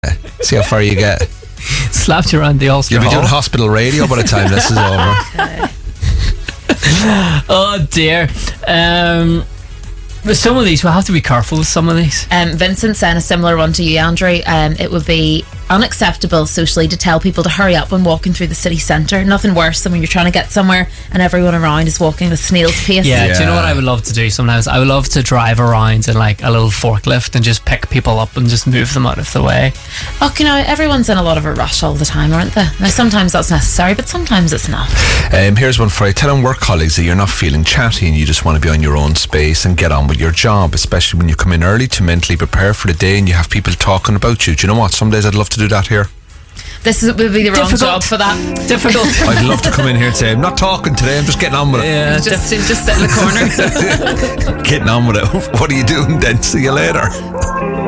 See how far you get. Slapped you around the Ulster You'll be doing Hall. hospital radio by the time this is over. Oh dear. But some of these, we'll have to be careful with some of these. Vincent sent a similar one to you, Andrew. It would be unacceptable socially to tell people to hurry up when walking through the city centre. Nothing worse than when you're trying to get somewhere and everyone around is walking at a snail's pace. Yeah, do you know what I would love to do sometimes? I would love to drive around in like a little forklift and just pick people up and just move them out of the way. Oh, you know, everyone's in a lot of a rush all the time, aren't they? Now, sometimes that's necessary, but sometimes it's not. Here's one for you. Telling work colleagues that you're not feeling chatty and you just want to be on your own space and get on with your job, especially when you come in early to mentally prepare for the day and you have people talking about you. Do you know what? Some days I'd love to do that here. This would be the wrong job for that. Difficult. I'd love to come in here and say, I'm not talking today, I'm just getting on with it. Yeah, Just sit in the corner. Getting on with it. What are you doing then? See you later.